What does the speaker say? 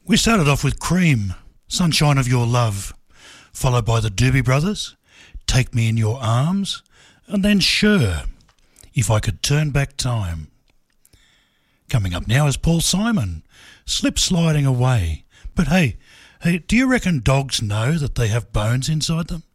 We started off with Cream, Sunshine of Your Love, followed by the Doobie Brothers, Take Me in Your Arms, and then Sure, If I Could Turn Back Time. Coming up now is Paul Simon, Slip Sliding Away. But hey, do you reckon dogs know that they have bones inside them?